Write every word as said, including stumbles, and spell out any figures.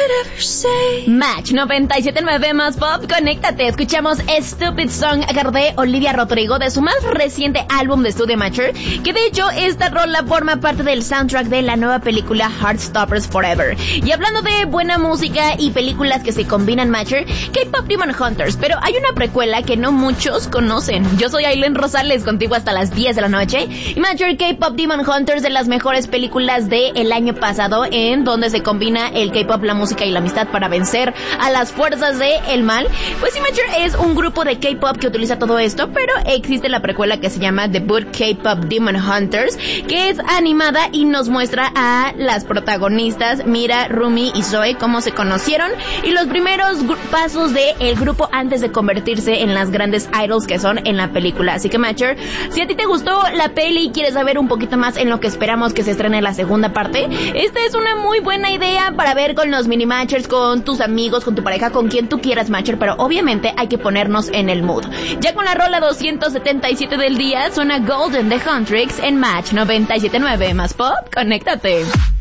Match noventa y siete punto nueve más pop, conéctate. Escuchamos Stupid Song a cargo de Olivia Rodrigo de su más reciente álbum de estudio Mature, que de hecho esta rola forma parte del soundtrack de la nueva película Heartstoppers Forever. Y hablando de buena música y películas que se combinan Mature, K-Pop Demon Hunters, pero hay una precuela que no muchos conocen. Yo soy Aileen Rosales, contigo hasta las diez de la noche, y Mature K-Pop Demon Hunters, de las mejores películas del año pasado, en donde se combina el K-Pop, la música y la amistad para vencer a las fuerzas del el mal. Pues Mature es un grupo de K-Pop que utiliza todo esto, pero existe la precuela que se llama The Good K-Pop Demon Hunters, que es animada y nos muestra a las protagonistas Mira, Rumi y Zoe, cómo se conocieron y los primeros gru- pasos del grupo antes de convertirse en las grandes idols que son en la película. Así que Mature, si a ti te gustó la peli y quieres saber un poquito más en lo que esperamos que se estrene la segunda parte, esta es una muy buena idea para ver con los mini matchers, con tus amigos, con tu pareja, con quien tú quieras matcher, pero obviamente hay que ponernos en el mood. Ya con la rola doscientos setenta y siete del día, suena Golden de Huntrix en Match noventa y siete punto nueve más pop, conéctate.